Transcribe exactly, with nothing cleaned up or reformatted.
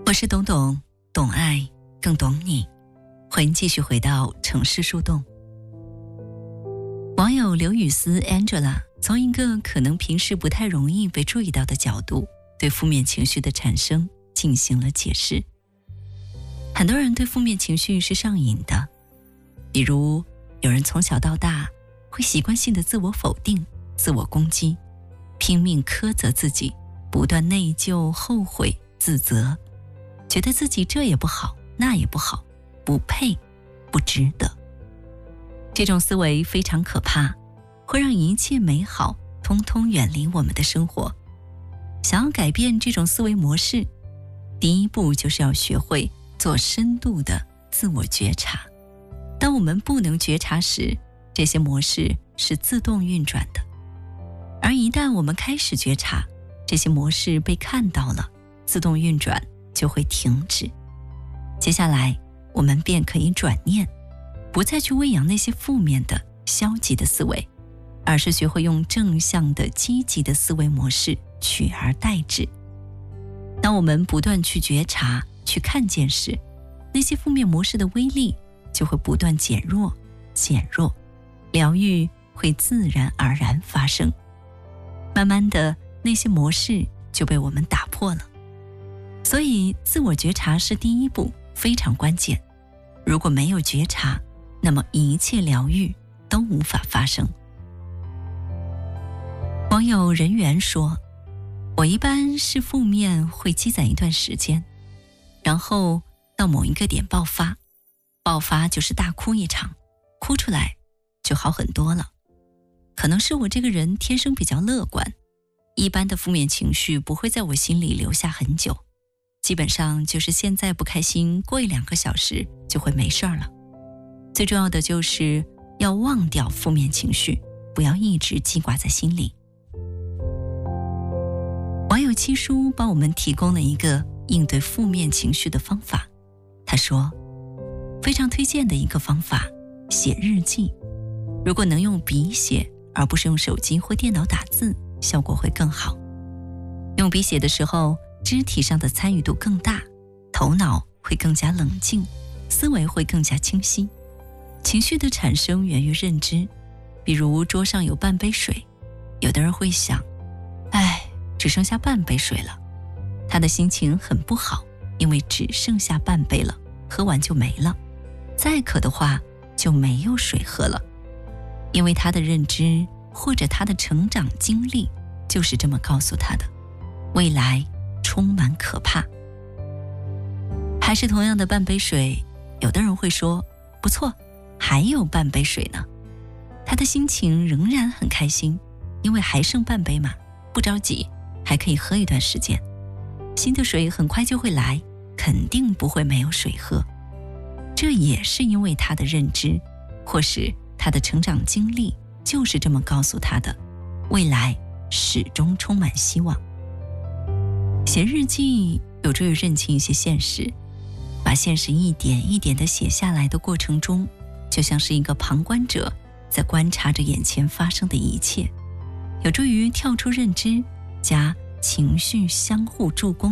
我是董董，懂爱更懂你。欢迎继续回到城市树洞。网友刘雨思 Angela 从一个可能平时不太容易被注意到的角度，对负面情绪的产生进行了解释。很多人对负面情绪是上瘾的，比如有人从小到大会习惯性的自我否定、自我攻击，拼命苛责自己，不断内疚、后悔、自责，觉得自己这也不好，那也不好，不配，不值得。这种思维非常可怕，会让一切美好通通远离我们的生活。想要改变这种思维模式，第一步就是要学会做深度的自我觉察。当我们不能觉察时，这些模式是自动运转的。而一旦我们开始觉察，这些模式被看到了，自动运转就会停止。接下来我们便可以转念，不再去喂养那些负面的消极的思维，而是学会用正向的积极的思维模式取而代之。当我们不断去觉察、去看见时，那些负面模式的威力就会不断减弱减弱，疗愈会自然而然发生。慢慢的，那些模式就被我们打破了。所以自我觉察是第一步，非常关键。如果没有觉察，那么一切疗愈都无法发生。网友人缘说，我一般是负面会积攒一段时间，然后到某一个点爆发，爆发就是大哭一场，哭出来就好很多了。可能是我这个人天生比较乐观，一般的负面情绪不会在我心里留下很久，基本上就是现在不开心，过一两个小时就会没事了。最重要的就是要忘掉负面情绪，不要一直记挂在心里。网友七叔帮我们提供了一个应对负面情绪的方法。他说，非常推荐的一个方法，写日记。如果能用笔写，而不是用手机或电脑打字，效果会更好。用笔写的时候，肢体上的参与度更大，头脑会更加冷静，思维会更加清晰。情绪的产生源于认知，比如桌上有半杯水，有的人会想，哎，只剩下半杯水了，他的心情很不好，因为只剩下半杯了，喝完就没了，再渴的话就没有水喝了。因为他的认知或者他的成长经历就是这么告诉他的，未来充满可怕。还是同样的半杯水，有的人会说，不错，还有半杯水呢。他的心情仍然很开心，因为还剩半杯嘛，不着急，还可以喝一段时间。新的水很快就会来，肯定不会没有水喝。这也是因为他的认知，或是他的成长经历就是这么告诉他的，未来始终充满希望。写日记有助于认清一些现实，把现实一点一点地写下来的过程中，就像是一个旁观者在观察着眼前发生的一切，有助于跳出认知加情绪相互助攻。